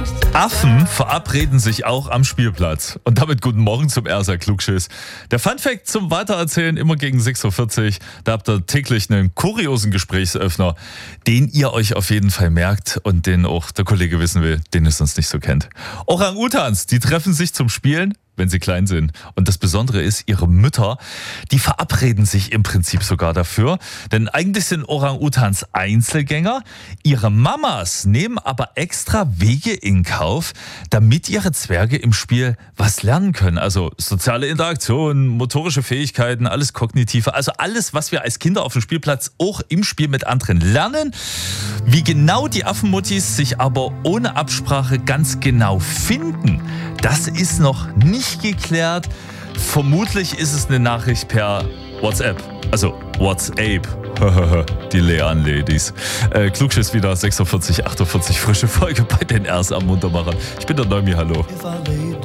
Affen verabreden sich auch am Spielplatz. Und damit guten Morgen zum RSA Klugschiss. Der Funfact zum Weitererzählen immer gegen 6.40 Uhr. Da habt ihr täglich einen kuriosen Gesprächsöffner, den ihr euch auf jeden Fall merkt und den auch der Kollege wissen will, den es sonst nicht so kennt. Orang-Utans, die treffen sich zum Spielen, wenn sie klein sind. Und das Besondere ist, ihre Mütter, die verabreden sich im Prinzip sogar dafür. Denn eigentlich sind Orang-Utans Einzelgänger. Ihre Mamas nehmen aber extra Wege in Kauf, damit ihre Zwerge im Spiel was lernen können. Also soziale Interaktion, motorische Fähigkeiten, alles Kognitive. Also alles, was wir als Kinder auf dem Spielplatz auch im Spiel mit anderen lernen. Wie genau die Affenmuttis sich aber ohne Absprache ganz genau finden, das ist noch nicht geklärt. Vermutlich ist es eine Nachricht per WhatsApp. Also WhatsApp. Die leeren Ladies. Klugschiss wieder 6.40 Uhr, 48, frische Folge bei den RSA Muntermacher. Ich bin der Neumi, hallo.